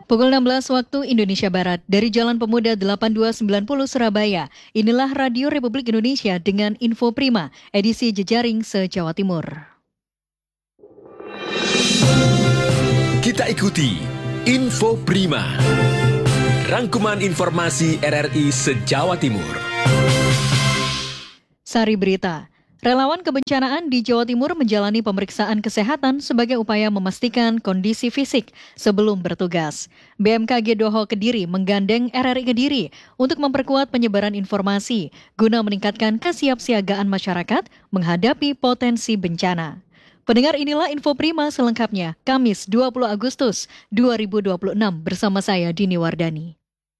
Pukul 16 waktu Indonesia Barat, dari Jalan Pemuda 8290 Surabaya, inilah Radio Republik Indonesia dengan Info Prima, edisi jejaring se-Jawa Timur. Kita ikuti Info Prima, rangkuman informasi RRI se-Jawa Timur. Sari berita. Relawan kebencanaan di Jawa Timur menjalani pemeriksaan kesehatan sebagai upaya memastikan kondisi fisik sebelum bertugas. BMKG Doho Kediri menggandeng RRI Kediri untuk memperkuat penyebaran informasi guna meningkatkan kesiapsiagaan masyarakat menghadapi potensi bencana. Pendengar, inilah Info Prima selengkapnya, Kamis 20 Agustus 2026 bersama saya Dini Wardani.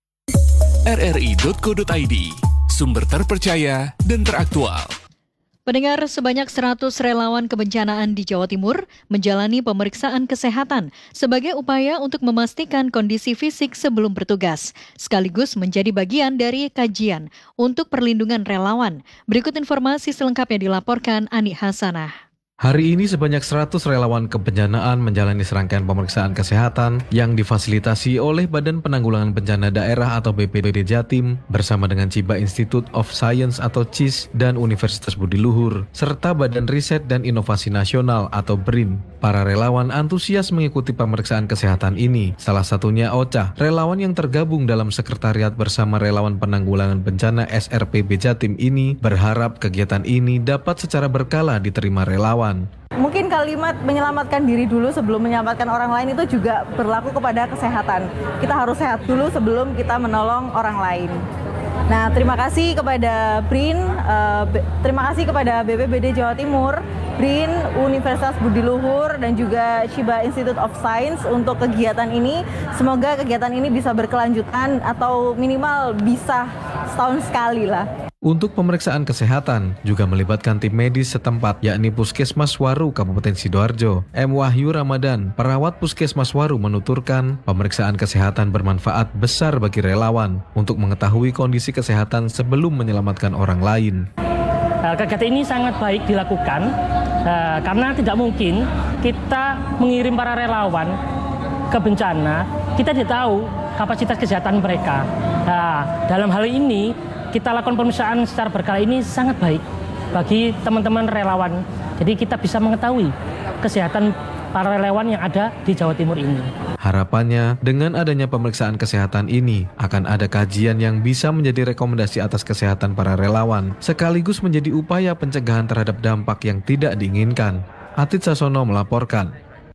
RRI.co.id, sumber terpercaya dan teraktual. Pendengar, sebanyak 100 relawan kebencanaan di Jawa Timur menjalani pemeriksaan kesehatan sebagai upaya untuk memastikan kondisi fisik sebelum bertugas, sekaligus menjadi bagian dari kajian untuk perlindungan relawan. Berikut informasi selengkapnya dilaporkan Ani Hasanah. Hari ini sebanyak 100 relawan kebencanaan menjalani serangkaian pemeriksaan kesehatan yang difasilitasi oleh Badan Penanggulangan Bencana Daerah atau BPBD Jatim bersama dengan Ciba Institute of Science atau CIS dan Universitas Budi Luhur, serta Badan Riset dan Inovasi Nasional atau BRIN. Para relawan antusias mengikuti pemeriksaan kesehatan ini, salah satunya Ocha, relawan yang tergabung dalam sekretariat bersama Relawan Penanggulangan Bencana SRPB Jatim ini berharap kegiatan ini dapat secara berkala diterima relawan. Mungkin kalimat menyelamatkan diri dulu sebelum menyelamatkan orang lain itu juga berlaku kepada kesehatan. Kita harus sehat dulu sebelum kita menolong orang lain. Nah, terima kasih kepada BRIN, terima kasih kepada BPBD Jawa Timur, BRIN, Universitas Budi Luhur, dan juga Ciba Institute of Science untuk kegiatan ini. Semoga kegiatan ini bisa berkelanjutan atau minimal bisa setahun sekali lah. Untuk pemeriksaan kesehatan juga melibatkan tim medis setempat, yakni Puskesmas Waru Kabupaten Sidoarjo. M. Wahyu Ramadan, perawat Puskesmas Waru, menuturkan pemeriksaan kesehatan bermanfaat besar bagi relawan untuk mengetahui kondisi kesehatan sebelum menyelamatkan orang lain. Kegiatan ini sangat baik dilakukan karena tidak mungkin kita mengirim para relawan ke bencana, kita tidak tahu kapasitas kesehatan mereka. Dalam hal ini kita lakukan pemeriksaan secara berkala ini sangat baik bagi teman-teman relawan. Jadi kita bisa mengetahui kesehatan para relawan yang ada di Jawa Timur ini. Harapannya dengan adanya pemeriksaan kesehatan ini akan ada kajian yang bisa menjadi rekomendasi atas kesehatan para relawan, sekaligus menjadi upaya pencegahan terhadap dampak yang tidak diinginkan. Atit Sasono melaporkan.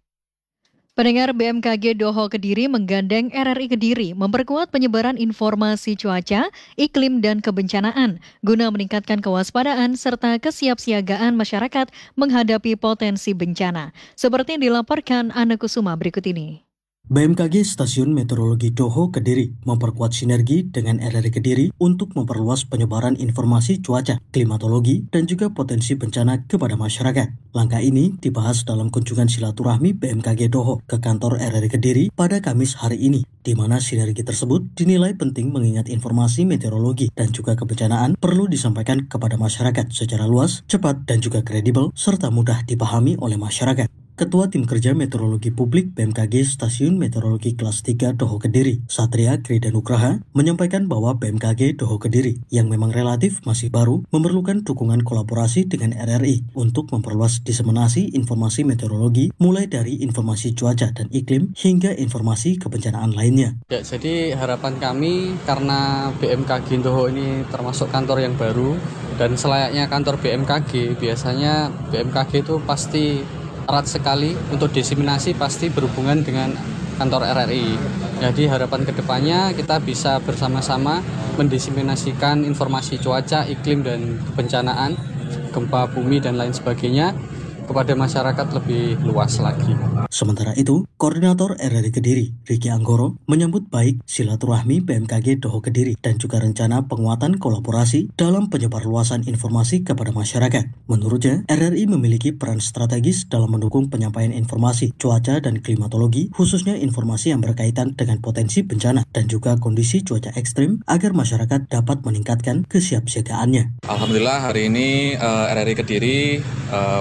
Pendengar, BMKG Doho Kediri menggandeng RRI Kediri memperkuat penyebaran informasi cuaca, iklim, dan kebencanaan guna meningkatkan kewaspadaan serta kesiapsiagaan masyarakat menghadapi potensi bencana. Seperti yang dilaporkan Ana Kusuma berikut ini. BMKG Stasiun Meteorologi Doho Kediri memperkuat sinergi dengan RRI Kediri untuk memperluas penyebaran informasi cuaca, klimatologi, dan juga potensi bencana kepada masyarakat. Langkah ini dibahas dalam kunjungan silaturahmi BMKG Doho ke kantor RRI Kediri pada Kamis hari ini, di mana sinergi tersebut dinilai penting mengingat informasi meteorologi dan juga kebencanaan perlu disampaikan kepada masyarakat secara luas, cepat, dan juga kredibel, serta mudah dipahami oleh masyarakat. Ketua Tim Kerja Meteorologi Publik BMKG Stasiun Meteorologi Kelas 3 Doho Kediri, Satria Kridanugraha, menyampaikan bahwa BMKG Doho Kediri yang memang relatif masih baru memerlukan dukungan kolaborasi dengan RRI untuk memperluas diseminasi informasi meteorologi mulai dari informasi cuaca dan iklim hingga informasi kebencanaan lainnya. Ya, jadi harapan kami karena BMKG Doho ini termasuk kantor yang baru dan selayaknya kantor BMKG, biasanya BMKG itu pasti erat sekali untuk diseminasi, pasti berhubungan dengan kantor RRI. Jadi harapan kedepannya kita bisa bersama-sama mendiseminasikan informasi cuaca, iklim, dan kebencanaan, gempa bumi dan lain sebagainya kepada masyarakat lebih luas lagi. Sementara itu, Koordinator RRI Kediri, Riki Anggoro, menyambut baik silaturahmi BMKG Doho Kediri dan juga rencana penguatan kolaborasi dalam penyebarluasan informasi kepada masyarakat. Menurutnya, RRI memiliki peran strategis dalam mendukung penyampaian informasi cuaca dan klimatologi, khususnya informasi yang berkaitan dengan potensi bencana dan juga kondisi cuaca ekstrim agar masyarakat dapat meningkatkan kesiapsiagaannya. Alhamdulillah hari ini RRI Kediri mendapat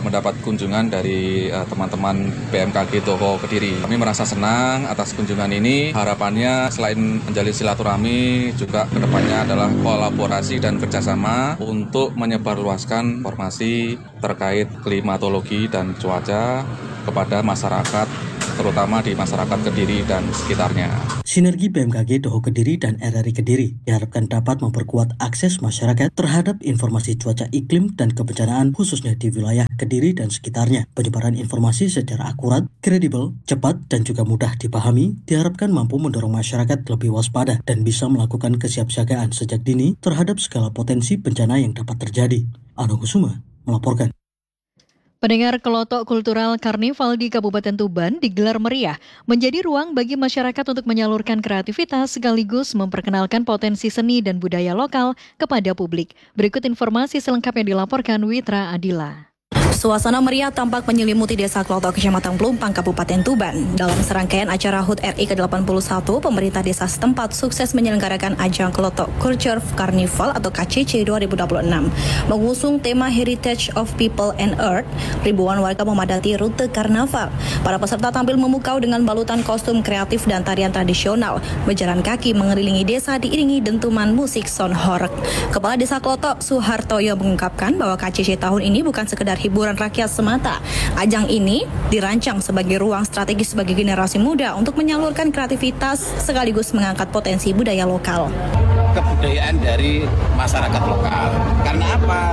kunjungan dari teman-teman BMKG Toho Kediri. Kami merasa senang atas kunjungan ini. Harapannya selain menjalin silaturahmi, juga kedepannya adalah kolaborasi dan kerjasama untuk menyebarluaskan informasi terkait klimatologi dan cuaca kepada masyarakat, terutama di masyarakat Kediri dan sekitarnya. Sinergi BMKG Toho Kediri dan RRI Kediri diharapkan dapat memperkuat akses masyarakat terhadap informasi cuaca iklim dan kebencanaan khususnya di wilayah Kediri dan sekitarnya. Penyebaran informasi secara akurat, kredibel, cepat, dan juga mudah dipahami diharapkan mampu mendorong masyarakat lebih waspada dan bisa melakukan kesiapsiagaan sejak dini terhadap segala potensi bencana yang dapat terjadi. Ano Kusuma melaporkan. Pendengar, kelotok kultural karnival di Kabupaten Tuban digelar meriah, menjadi ruang bagi masyarakat untuk menyalurkan kreativitas sekaligus memperkenalkan potensi seni dan budaya lokal kepada publik. Berikut informasi selengkapnya dilaporkan Witra Adila. Suasana meriah tampak menyelimuti Desa Klotok, Kecamatan Pelumpang, Kabupaten Tuban. Dalam serangkaian acara HUT RI ke-81, pemerintah desa setempat sukses menyelenggarakan ajang Klotok Culture Carnival atau KCC 2026. Mengusung tema Heritage of People and Earth, ribuan warga memadati rute karnaval. Para peserta tampil memukau dengan balutan kostum kreatif dan tarian tradisional, berjalan kaki mengelilingi desa diiringi dentuman musik sound horeg. Kepala Desa Klotok, Suhartoyo, mengungkapkan bahwa KCC tahun ini bukan sekedar hiburan rakyat semata. Ajang ini dirancang sebagai ruang strategis bagi generasi muda untuk menyalurkan kreativitas sekaligus mengangkat potensi budaya lokal. Kebudayaan dari masyarakat lokal. Karena apa?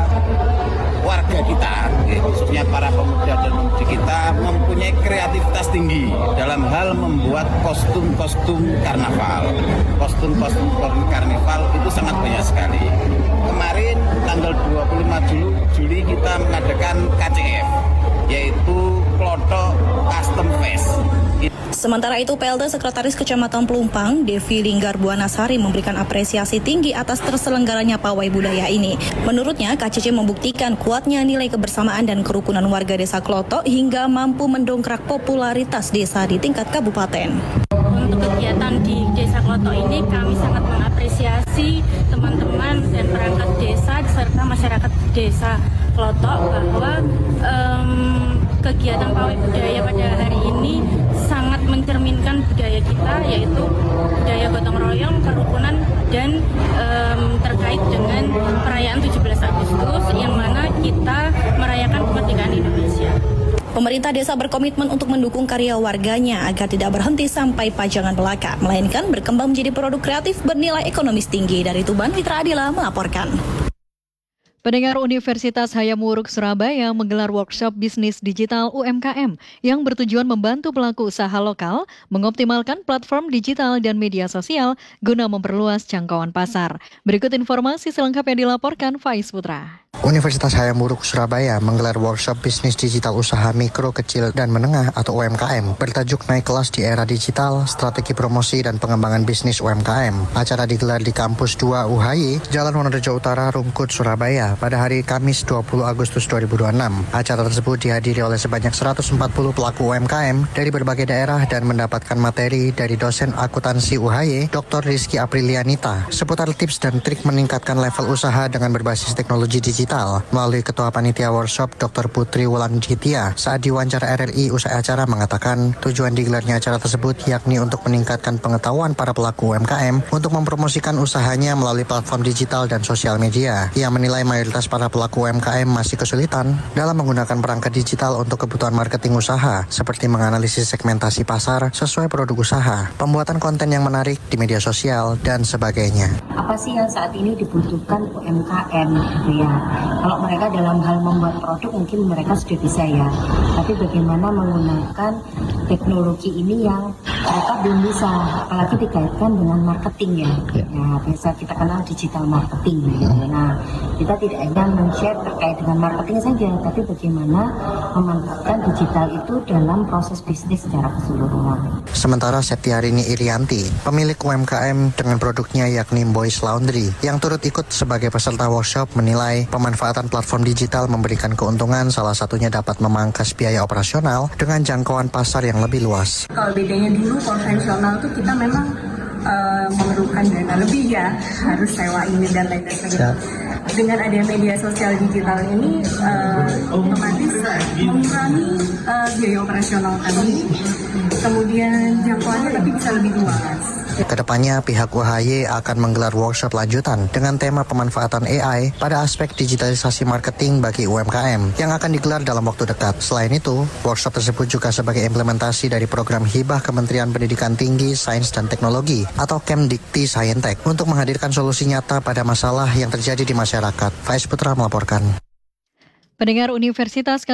Warga kita, khususnya para pemuda dan pemudi kita, mempunyai kreativitas tinggi dalam hal membuat kostum-kostum karnaval. Kostum-kostum karnaval itu sangat banyak sekali. Kemarin tanggal 25 Juli kita mengadakan KCF, yaitu Klotok Custom Fest. Sementara itu, PLT Sekretaris Kecamatan Pelumpang, Devi Linggar Buanasari, memberikan apresiasi tinggi atas terselenggaranya pawai budaya ini. Menurutnya, KCC membuktikan kuatnya nilai kebersamaan dan kerukunan warga Desa Klotok hingga mampu mendongkrak popularitas desa di tingkat kabupaten. Untuk kegiatan di Desa Klotok ini, kami sangat mengapresiasi teman-teman dan perangkat desa serta masyarakat Desa Klotok bahwa kegiatan pawai budaya pada hari ini sangat mencerminkan budaya kita, yaitu budaya gotong royong, kerukunan, dan terkait dengan perayaan 17 Agustus yang mana kita merayakan kemerdekaan Indonesia. Pemerintah desa berkomitmen untuk mendukung karya warganya agar tidak berhenti sampai pajangan belaka, melainkan berkembang menjadi produk kreatif bernilai ekonomis tinggi. Dari Tuban, Witra Adila melaporkan. Pendengar, Universitas Hayam Wuruk Surabaya menggelar workshop bisnis digital UMKM yang bertujuan membantu pelaku usaha lokal mengoptimalkan platform digital dan media sosial guna memperluas jangkauan pasar. Berikut informasi selengkapnya dilaporkan Faiz Putra. Universitas Hayam Wuruk Surabaya menggelar workshop bisnis digital usaha mikro, kecil, dan menengah atau UMKM bertajuk Naik Kelas di Era Digital, Strategi Promosi dan Pengembangan Bisnis UMKM. Acara digelar di Kampus 2 UHY, Jalan Wonorejo Utara, Rungkut, Surabaya pada hari Kamis 20 Agustus 2026. Acara tersebut dihadiri oleh sebanyak 140 pelaku UMKM dari berbagai daerah dan mendapatkan materi dari dosen akuntansi UHY, Dr. Rizky Aprilianita, seputar tips dan trik meningkatkan level usaha dengan berbasis teknologi digital. Melalui Ketua Panitia Workshop Dr. Putri Wulan Jitia saat diwawancara RRI usai acara mengatakan tujuan digelarnya acara tersebut yakni untuk meningkatkan pengetahuan para pelaku UMKM untuk mempromosikan usahanya melalui platform digital dan sosial media. Ia menilai mayoritas para pelaku UMKM masih kesulitan dalam menggunakan perangkat digital untuk kebutuhan marketing usaha seperti menganalisis segmentasi pasar sesuai produk usaha, pembuatan konten yang menarik di media sosial, dan sebagainya. Apa sih yang saat ini dibutuhkan UMKM gitu ya? Kalau mereka dalam hal membuat produk mungkin mereka sudah bisa ya, tapi bagaimana menggunakan teknologi ini yang mereka belum bisa, apalagi dikaitkan dengan marketing ya. Nah, biasa kita kenal digital marketing gitu. Nah, kita tidak hanya men-share terkait dengan marketing saja, tapi bagaimana memanfaatkan digital itu dalam proses bisnis secara keseluruhan. Sementara Septiarini Irianti, pemilik UMKM dengan produknya yakni Boys Laundry, yang turut ikut sebagai peserta workshop, menilai pemanfaatan platform digital memberikan keuntungan, salah satunya dapat memangkas biaya operasional dengan jangkauan pasar yang lebih luas. Kalau bedanya dulu konvensional tuh kita memang memerlukan dana lebih ya, harus sewa ini dan lain sebagainya. Dengan adanya media sosial digital ini otomatis mengurangi biaya operasional kami, kemudian jangkauannya tapi bisa lebih luas. Kedepannya, pihak UHY akan menggelar workshop lanjutan dengan tema pemanfaatan AI pada aspek digitalisasi marketing bagi UMKM yang akan digelar dalam waktu dekat. Selain itu, workshop tersebut juga sebagai implementasi dari program hibah Kementerian Pendidikan Tinggi, Sains dan Teknologi atau Kemdikti Saintek untuk menghadirkan solusi nyata pada masalah yang terjadi di masyarakat. Faiz Putra melaporkan. Pendengar Universitas